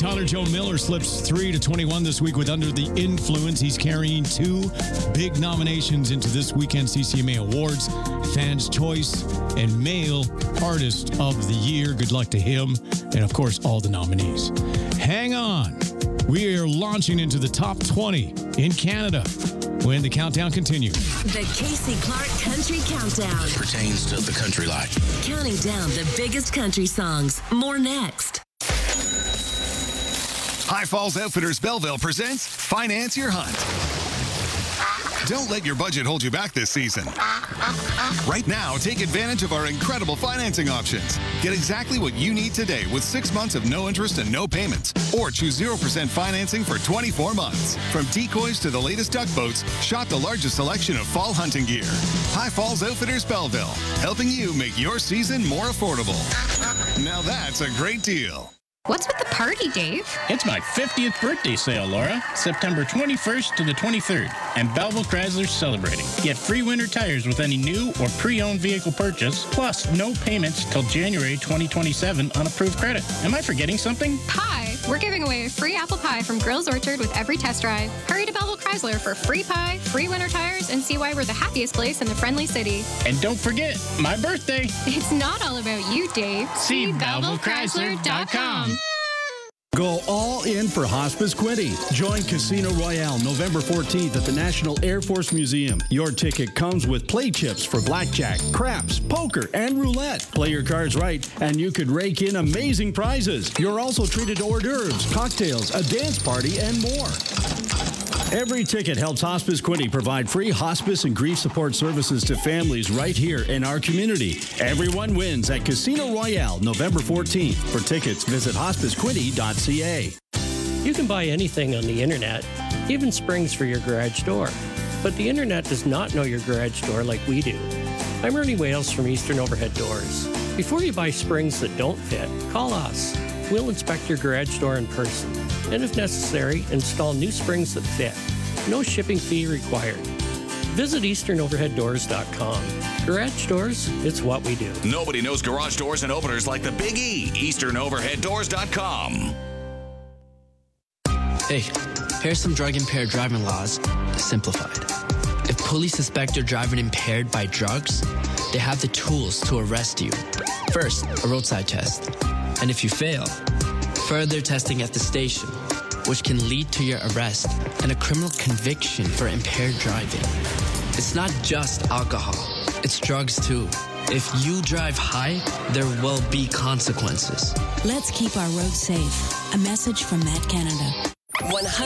Tyler Joe Miller slips 3 to 21 this week with Under the Influence. He's carrying 2 big nominations into this weekend's CCMA Awards, Fans' Choice and Male Artist of the Year. Good luck to him and, of course, all the nominees. Hang on. We are launching into the top 20 in Canada when the countdown continues. The Casey Clark Country Countdown. Pertains to the country life. Counting down the biggest country songs. More next. High Falls Outfitters Belleville presents Finance Your Hunt. Don't let your budget hold you back this season. Right now, take advantage of our incredible financing options. Get exactly what you need today with 6 months of no interest and no payments. Or choose 0% financing for 24 months. From decoys to the latest duck boats, shop the largest selection of fall hunting gear. High Falls Outfitters Belleville, helping you make your season more affordable. Now that's a great deal. What's with the party, Dave? It's my 50th birthday sale, Laura. September 21st to the 23rd. And Belleville Chrysler's celebrating. Get free winter tires with any new or pre-owned vehicle purchase, plus no payments till January 2027 on approved credit. Am I forgetting something? Pie! We're giving away a free apple pie from Grills Orchard with every test drive. Hurry to Belleville Chrysler for free pie, free winter tires, and see why we're the happiest place in the friendly city. And don't forget, my birthday. It's not all about you, Dave. See BellevilleChrysler.com. Go all in for Hospice Quinte. Join Casino Royale November 14th at the National Air Force Museum. Your ticket comes with play chips for blackjack, craps, poker, and roulette. Play your cards right, and you could rake in amazing prizes. You're also treated to hors d'oeuvres, cocktails, a dance party, and more. Every ticket helps Hospice Quinte provide free hospice and grief support services to families right here in our community. Everyone wins at Casino Royale, November 14th. For tickets, visit hospicequinte.ca. You can buy anything on the internet, even springs for your garage door. But the internet does not know your garage door like we do. I'm Ernie Wales from Eastern Overhead Doors. Before you buy springs that don't fit, call us. We'll inspect your garage door in person, and if necessary, install new springs that fit. No shipping fee required. Visit EasternOverheadDoors.com. Garage doors, it's what we do. Nobody knows garage doors and openers like the Big E. EasternOverheadDoors.com. Hey, here's some drug-impaired driving laws, simplified. If police suspect you're driving impaired by drugs, they have the tools to arrest you. First, a roadside test. And if you fail, further testing at the station, which can lead to your arrest and a criminal conviction for impaired driving. It's not just alcohol, it's drugs too. If you drive high, there will be consequences. Let's keep our roads safe. A message from Matt Canada.